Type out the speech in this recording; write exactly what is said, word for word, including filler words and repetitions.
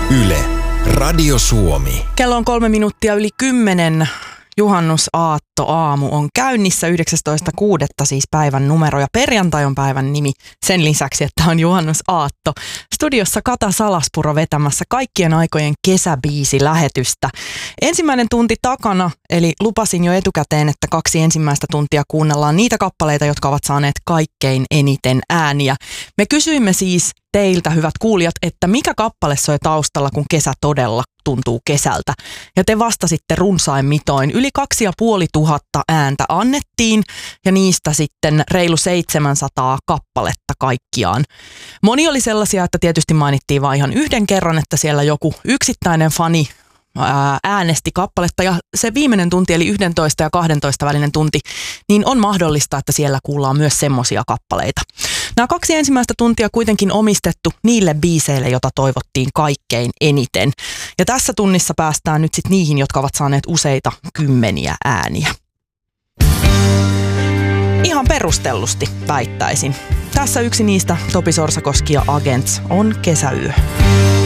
Yle, Radio Suomi. Kello on kolme minuuttia yli kymmenen. Juhannusaatto aamu on käynnissä, yhdeksästoista kuudetta siis päivän numero ja perjantai on päivän nimi sen lisäksi, että on juhannusaatto. Studiossa Kata Salaspuro vetämässä kaikkien aikojen kesäbiisi-lähetystä. Ensimmäinen tunti takana, eli lupasin jo etukäteen, että kaksi ensimmäistä tuntia kuunnellaan niitä kappaleita, jotka ovat saaneet kaikkein eniten ääniä. Me kysyimme siis teiltä, hyvät kuulijat, että mikä kappale soi taustalla, kun kesä todella tuntuu kesältä. Ja te vastasitte runsain mitoin. Yli kaksi ja puoli tuhatta ääntä annettiin ja niistä sitten reilu seitsemänsataa kappaletta kaikkiaan. Moni oli sellaisia, että tietysti mainittiin vain ihan yhden kerran, että siellä joku yksittäinen fani äänesti kappaletta ja se viimeinen tunti eli yksitoista ja kaksitoista välinen tunti, niin on mahdollista, että siellä kuullaan myös semmoisia kappaleita. Nämä kaksi ensimmäistä tuntia kuitenkin omistettu niille biiseille, jota toivottiin kaikkein eniten. Ja tässä tunnissa päästään nyt sitten niihin, jotka ovat saaneet useita kymmeniä ääniä. Ihan perustellusti väittäisin. Tässä yksi niistä, Topi Sorsakoski ja Agents, on Kesäyö.